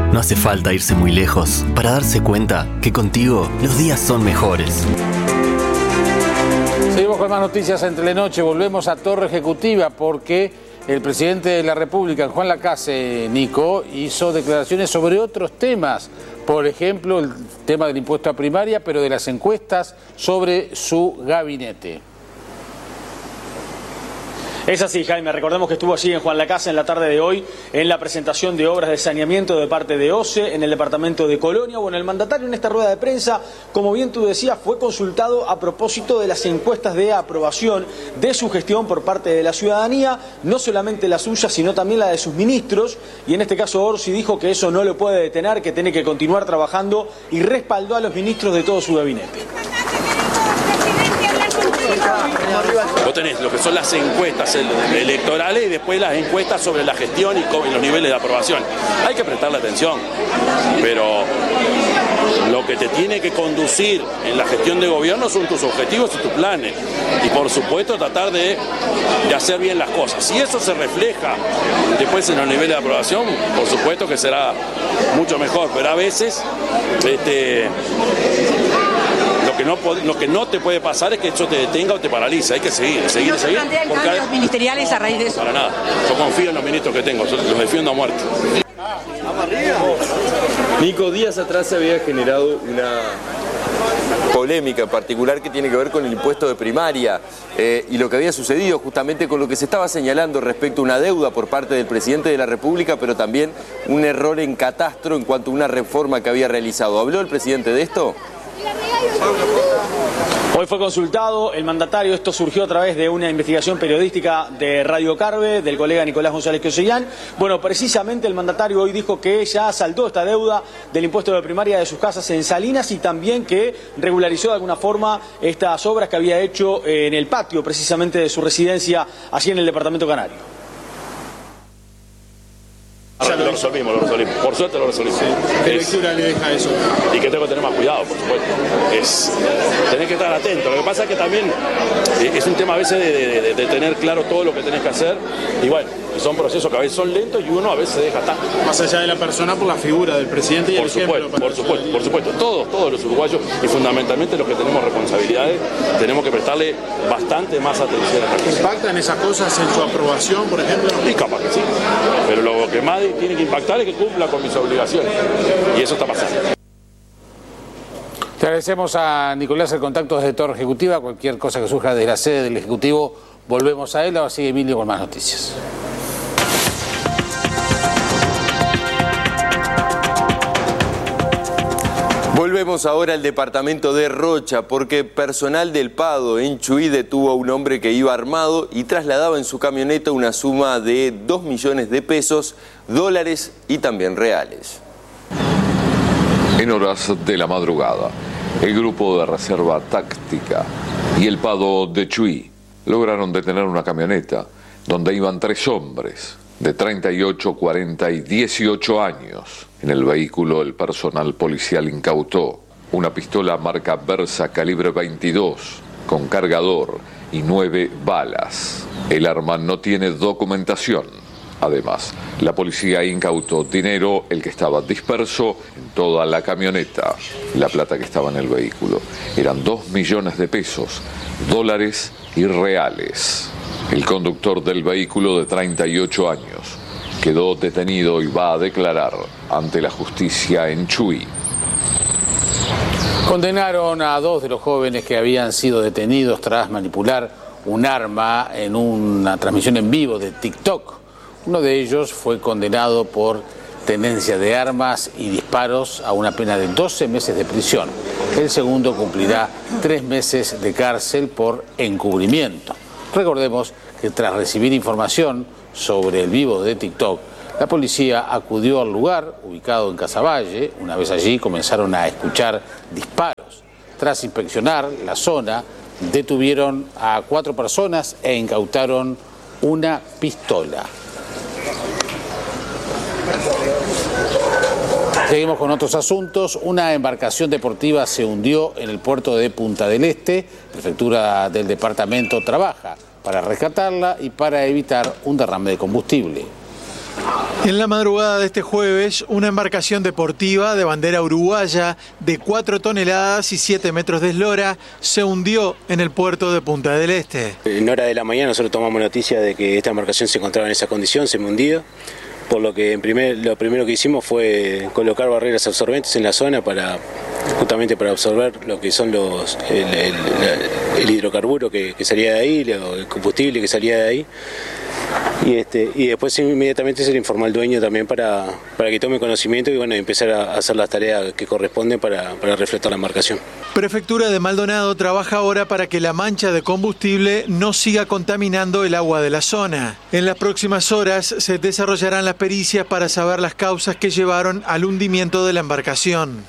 No hace falta irse muy lejos para darse cuenta que contigo los días son mejores. Seguimos con más noticias en Telenoche. Volvemos a Torre Ejecutiva porque el presidente de la República, Juan Lacase, Nico, hizo declaraciones sobre otros temas. Por ejemplo, el tema del impuesto a primaria, pero de las encuestas sobre su gabinete. Es así, Jaime. Recordemos que estuvo allí en Juan Lacase en la tarde de hoy en la presentación de obras de saneamiento de parte de OCE en el departamento de Colonia. Bueno, el mandatario en esta rueda de prensa, como bien tú decías, fue consultado a propósito de las encuestas de aprobación de su gestión por parte de la ciudadanía, no solamente la suya, sino también la de sus ministros. Y en este caso Orsi dijo que eso no lo puede detener, que tiene que continuar trabajando y respaldó a los ministros de todo su gabinete. Vos tenés lo que son las encuestas electorales y después las encuestas sobre la gestión y los niveles de aprobación. Hay que prestarle atención, pero lo que te tiene que conducir en la gestión de gobierno son tus objetivos y tus planes. Y por supuesto tratar de hacer bien las cosas. Si eso se refleja después en los niveles de aprobación, por supuesto que será mucho mejor, pero a veces lo que no te puede pasar es que eso te detenga o te paraliza. Hay que seguir. ¿No se plantean cambios ministeriales a raíz de eso? Para nada. Yo confío en los ministros que tengo, los defiendo a muerte. Nico, días atrás se había generado una polémica en particular que tiene que ver con el impuesto de primaria y lo que había sucedido justamente con lo que se estaba señalando respecto a una deuda por parte del presidente de la República, pero también un error en catastro en cuanto a una reforma que había realizado. ¿Habló el presidente de esto? Hoy fue consultado el mandatario, esto surgió a través de una investigación periodística de Radio Carve, del colega Nicolás González Quiossellán. Bueno, precisamente el mandatario hoy dijo que ya saldó esta deuda del impuesto de primaria de sus casas en Salinas y también que regularizó de alguna forma estas obras que había hecho en el patio precisamente de su residencia allí en el departamento canario. Lo resolvimos. Por suerte lo resolvimos. ¿Qué lectura le deja eso? Y que tengo que tener más cuidado, por supuesto. Tenés que estar atento. Lo que pasa es que también es un tema a veces de tener claro todo lo que tenés que hacer. Y bueno, son procesos que a veces son lentos y uno a veces se deja estar. Más allá de la persona, por la figura del presidente y el ejemplo. Por supuesto. Todos los uruguayos y fundamentalmente los que tenemos responsabilidades, tenemos que prestarle bastante más atención a estas cosas. ¿Impactan esas cosas en su aprobación, por ejemplo? Y capaz que sí. Pero lo que más tiene que impactar es que cumpla con mis obligaciones. Y eso está pasando. Te agradecemos a Nicolás el contacto desde Torre Ejecutiva. Cualquier cosa que surja desde la sede del Ejecutivo, volvemos a él. Ahora sigue Emilio con más noticias. Volvemos ahora al departamento de Rocha porque personal del Pado en Chuy detuvo a un hombre que iba armado y trasladaba en su camioneta una suma de 2 millones de pesos, dólares y también reales. En horas de la madrugada, el grupo de reserva táctica y el Pado de Chuy lograron detener una camioneta donde iban 3 hombres de 38, 40 y 18 años. En el vehículo el personal policial incautó una pistola marca Versa calibre 22 con cargador y 9 balas. El arma no tiene documentación. Además, la policía incautó dinero, el que estaba disperso en toda la camioneta. La plata que estaba en el vehículo eran 2 millones de pesos, dólares y reales. El conductor del vehículo de 38 años quedó detenido y va a declarar ante la justicia en Chuy. Condenaron a 2 de los jóvenes que habían sido detenidos tras manipular un arma en una transmisión en vivo de TikTok. Uno de ellos fue condenado por tenencia de armas y disparos a una pena de 12 meses de prisión. El segundo cumplirá 3 meses de cárcel por encubrimiento. Recordemos que tras recibir información sobre el vivo de TikTok, la policía acudió al lugar, ubicado en Casaballe. Una vez allí comenzaron a escuchar disparos. Tras inspeccionar la zona, detuvieron a 4 personas e incautaron una pistola. Seguimos con otros asuntos. Una embarcación deportiva se hundió en el puerto de Punta del Este. La prefectura del departamento trabaja para rescatarla y para evitar un derrame de combustible. En la madrugada de este jueves, una embarcación deportiva de bandera uruguaya de 4 toneladas y 7 metros de eslora se hundió en el puerto de Punta del Este. En hora de la mañana nosotros tomamos noticia de que esta embarcación se encontraba en esa condición, semi-hundida, por lo que lo primero que hicimos fue colocar barreras absorbentes en la zona justamente para absorber lo que son el hidrocarburo que salía de ahí, el combustible que salía de ahí. Y después inmediatamente se le informó al dueño también para que tome conocimiento y empezar a hacer las tareas que corresponden para refletar la embarcación. Prefectura de Maldonado trabaja ahora para que la mancha de combustible no siga contaminando el agua de la zona. En las próximas horas se desarrollarán las pericias para saber las causas que llevaron al hundimiento de la embarcación.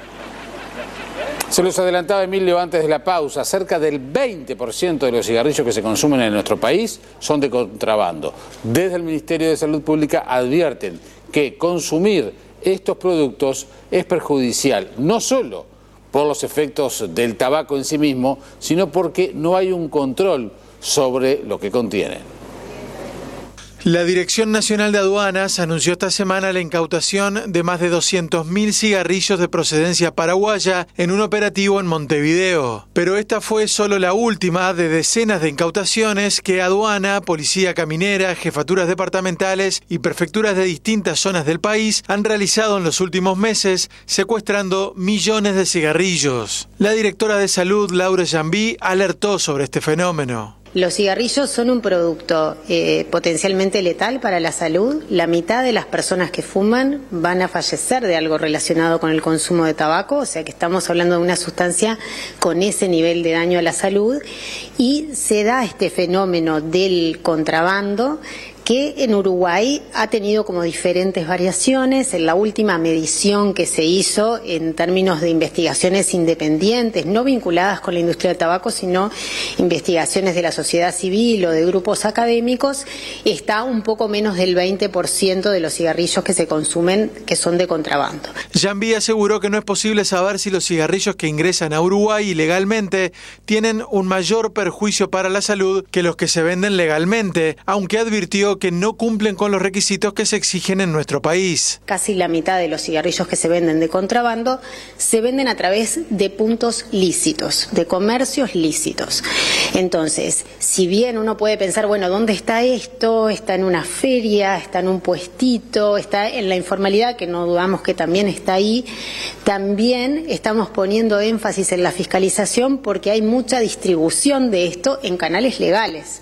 Se los adelantaba Emilio antes de la pausa, cerca del 20% de los cigarrillos que se consumen en nuestro país son de contrabando. Desde el Ministerio de Salud Pública advierten que consumir estos productos es perjudicial, no solo por los efectos del tabaco en sí mismo, sino porque no hay un control sobre lo que contienen. La Dirección Nacional de Aduanas anunció esta semana la incautación de más de 200.000 cigarrillos de procedencia paraguaya en un operativo en Montevideo. Pero esta fue solo la última de decenas de incautaciones que Aduana, Policía Caminera, jefaturas departamentales y prefecturas de distintas zonas del país han realizado en los últimos meses, secuestrando millones de cigarrillos. La directora de Salud, Laura Jambí, alertó sobre este fenómeno. Los cigarrillos son un producto potencialmente letal para la salud. La mitad de las personas que fuman van a fallecer de algo relacionado con el consumo de tabaco, o sea que estamos hablando de una sustancia con ese nivel de daño a la salud. Y se da este fenómeno del contrabando que en Uruguay ha tenido como diferentes variaciones. En la última medición que se hizo en términos de investigaciones independientes, no vinculadas con la industria del tabaco, sino investigaciones de la sociedad civil o de grupos académicos, está un poco menos del 20% de los cigarrillos que se consumen que son de contrabando. Jambí aseguró que no es posible saber si los cigarrillos que ingresan a Uruguay ilegalmente tienen un mayor perjuicio para la salud que los que se venden legalmente, aunque advirtió que no cumplen con los requisitos que se exigen en nuestro país. Casi la mitad de los cigarrillos que se venden de contrabando se venden a través de puntos lícitos, de comercios lícitos. Entonces, si bien uno puede pensar, bueno, ¿dónde está esto? Está en una feria, está en un puestito, está en la informalidad, que no dudamos que también está ahí. También estamos poniendo énfasis en la fiscalización porque hay mucha distribución de esto en canales legales.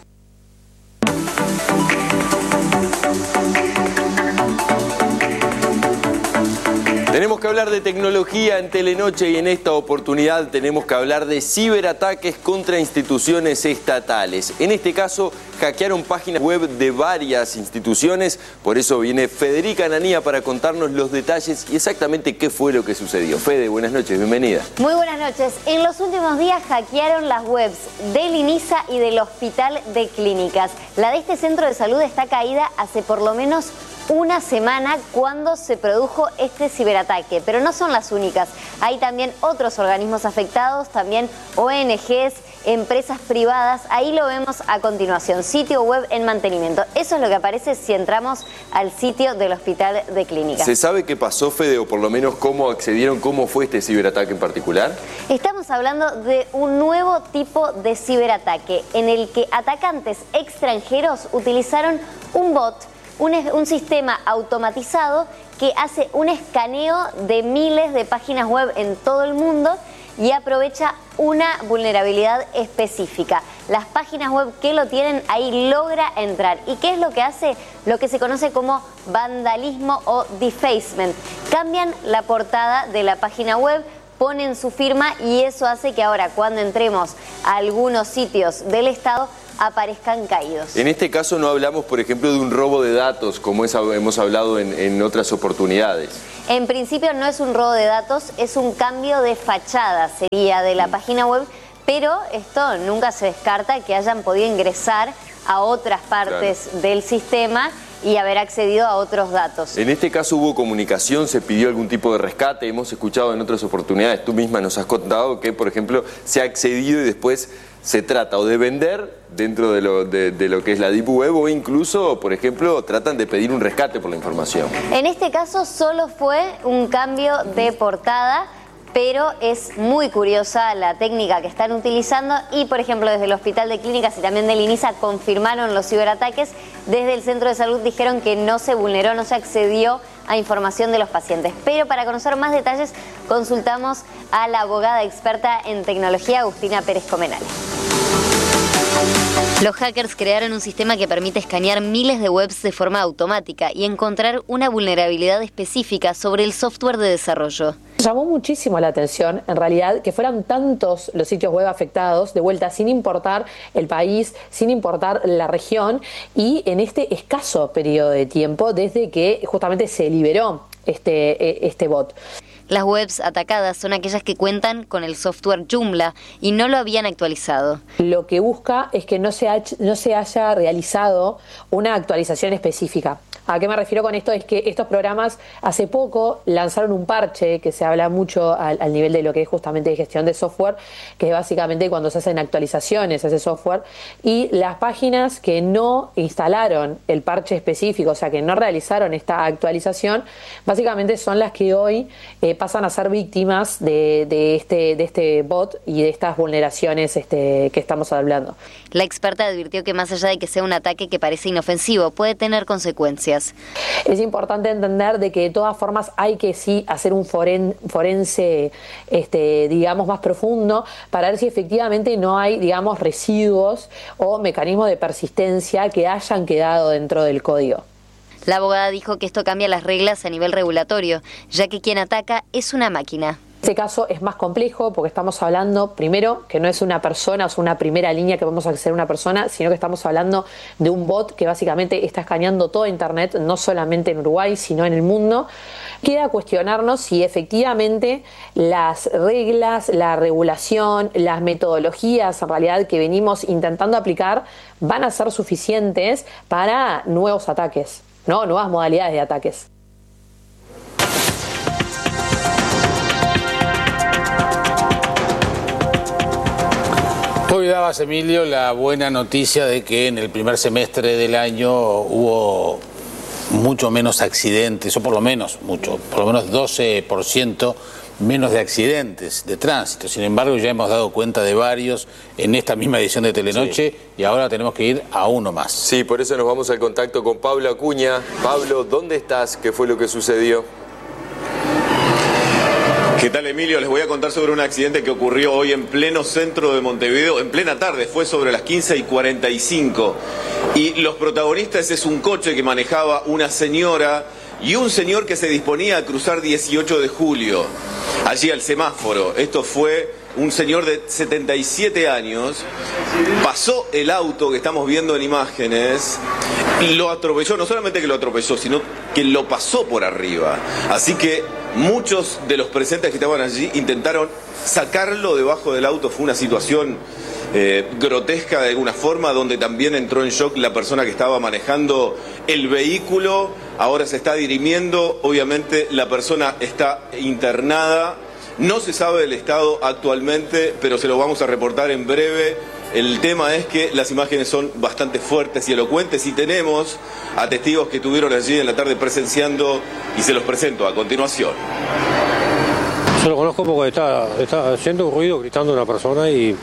Tenemos que hablar de tecnología en Telenoche y en esta oportunidad tenemos que hablar de ciberataques contra instituciones estatales. En este caso, hackearon páginas web de varias instituciones, por eso viene Federica Nanía para contarnos los detalles y exactamente qué fue lo que sucedió. Fede, buenas noches, bienvenida. Muy buenas noches. En los últimos días hackearon las webs del INISA y del Hospital de Clínicas. La de este centro de salud está caída hace por lo menos una semana cuando se produjo este ciberataque, pero no son las únicas. Hay también otros organismos afectados, también ONGs, empresas privadas. Ahí lo vemos a continuación, sitio web en mantenimiento. Eso es lo que aparece si entramos al sitio del Hospital de Clínicas. ¿Se sabe qué pasó, Fede, o por lo menos cómo accedieron, cómo fue este ciberataque en particular? Estamos hablando de un nuevo tipo de ciberataque en el que atacantes extranjeros utilizaron un bot, un sistema automatizado que hace un escaneo de miles de páginas web en todo el mundo y aprovecha una vulnerabilidad específica. Las páginas web que lo tienen ahí logra entrar. ¿Y qué es lo que hace? Lo que se conoce como vandalismo o defacement. Cambian la portada de la página web, ponen su firma y eso hace que ahora cuando entremos a algunos sitios del Estado aparezcan caídos. En este caso no hablamos, por ejemplo, de un robo de datos, como hemos hablado en otras oportunidades. En principio no es un robo de datos, es un cambio de fachada, sería de la página web, pero esto nunca se descarta que hayan podido ingresar a otras partes del sistema y haber accedido a otros datos. En este caso hubo comunicación, se pidió algún tipo de rescate, hemos escuchado en otras oportunidades, tú misma nos has contado que, por ejemplo, se ha accedido y después se trata o de vender dentro de lo que es la Deep Web o incluso, por ejemplo, tratan de pedir un rescate por la información. En este caso solo fue un cambio de portada, pero es muy curiosa la técnica que están utilizando y, por ejemplo, desde el Hospital de Clínicas y también del INISA confirmaron los ciberataques. Desde el Centro de Salud dijeron que no se vulneró, no se accedió a información de los pacientes. Pero para conocer más detalles consultamos a la abogada experta en tecnología, Agustina Pérez Comenale. Los hackers crearon un sistema que permite escanear miles de webs de forma automática y encontrar una vulnerabilidad específica sobre el software de desarrollo. Llamó muchísimo la atención, en realidad, que fueran tantos los sitios web afectados, de vuelta, sin importar el país, sin importar la región, y en este escaso periodo de tiempo desde que justamente se liberó este bot. Las webs atacadas son aquellas que cuentan con el software Joomla y no lo habían actualizado. Lo que busca es que no se haya realizado una actualización específica. ¿A qué me refiero con esto? Es que estos programas hace poco lanzaron un parche que se habla mucho al nivel de lo que es justamente de gestión de software, que es básicamente cuando se hacen actualizaciones a ese software, y las páginas que no instalaron el parche específico, o sea que no realizaron esta actualización, básicamente son las que hoy pasan a ser víctimas de este bot y de estas vulneraciones que estamos hablando. La experta advirtió que más allá de que sea un ataque que parece inofensivo, puede tener consecuencias. Es importante entender de que de todas formas hay que sí hacer un forense, digamos, más profundo para ver si efectivamente no hay, digamos, residuos o mecanismos de persistencia que hayan quedado dentro del código. La abogada dijo que esto cambia las reglas a nivel regulatorio, ya que quien ataca es una máquina. En este caso es más complejo porque estamos hablando, primero, que no es una persona, o sea, una primera línea que vamos a acceder a una persona, sino que estamos hablando de un bot que básicamente está escaneando todo Internet, no solamente en Uruguay, sino en el mundo. Queda cuestionarnos si efectivamente las reglas, la regulación, las metodologías en realidad que venimos intentando aplicar van a ser suficientes para nuevos ataques, ¿no? Nuevas modalidades de ataques. Hoy dabas, Emilio, la buena noticia de que en el primer semestre del año hubo mucho menos accidentes, o por lo menos 12% menos de accidentes de tránsito. Sin embargo, ya hemos dado cuenta de varios en esta misma edición de Telenoche, sí, y ahora tenemos que ir a uno más. Sí, por eso nos vamos al contacto con Pablo Acuña. Pablo, ¿dónde estás? ¿Qué fue lo que sucedió? ¿Qué tal, Emilio? Les voy a contar sobre un accidente que ocurrió hoy en pleno centro de Montevideo, en plena tarde, fue sobre las 15:45. Y los protagonistas es un coche que manejaba una señora y un señor que se disponía a cruzar 18 de julio, allí al semáforo. Esto fue un señor de 77 años, pasó el auto que estamos viendo en imágenes y lo atropelló, no solamente que lo atropelló, sino que lo pasó por arriba. Así que muchos de los presentes que estaban allí intentaron sacarlo debajo del auto. Fue una situación grotesca de alguna forma, donde también entró en shock la persona que estaba manejando el vehículo. Ahora se está dirimiendo, obviamente la persona está internada. No se sabe el estado actualmente, pero se lo vamos a reportar en breve. El tema es que las imágenes son bastante fuertes y elocuentes y tenemos a testigos que estuvieron allí en la tarde presenciando y se los presento a continuación. Yo lo conozco porque está haciendo un ruido, gritando a una persona y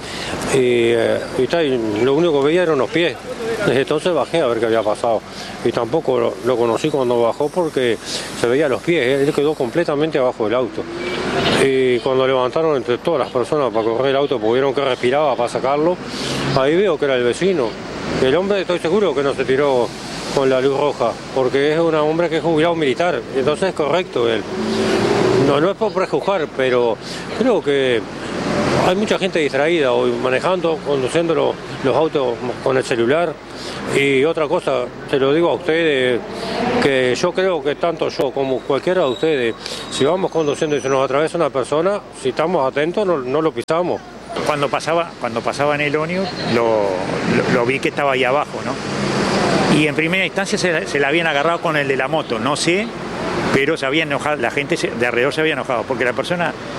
lo único que veía eran los pies. Desde entonces bajé a ver qué había pasado. Y tampoco lo conocí cuando bajó porque se veía los pies. Él quedó completamente abajo del auto. Y cuando levantaron entre todas las personas para correr el auto, porque vieron que respiraba para sacarlo, ahí veo que era el vecino. El hombre, estoy seguro que no se tiró con la luz roja, porque es un hombre que es jubilado militar, entonces es correcto él. No es por prejuzgar, pero creo que hay mucha gente distraída hoy manejando, conduciendo los autos con el celular. Y otra cosa, te lo digo a ustedes, que yo creo que tanto yo como cualquiera de ustedes, si vamos conduciendo y se nos atraviesa una persona, si estamos atentos no lo pisamos. Cuando pasaba en el ómnibus lo vi que estaba ahí abajo, ¿no? y en primera instancia se la habían agarrado con el de la moto, no sé, pero se había enojado, la gente de alrededor se había enojado, porque la persona